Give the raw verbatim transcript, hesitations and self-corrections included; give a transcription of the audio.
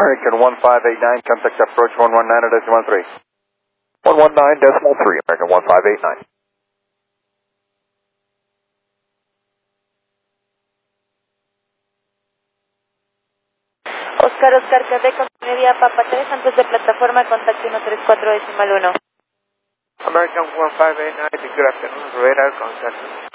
American one five eight nine, contact approach one one nine decimal three. one one nine decimal three, American one five eight nine. Oscar, Oscar, Quebec, media Papa tres, antes de plataforma, contacto uno tres cuatro decimal uno. American one five eight nine, good afternoon, radar contact.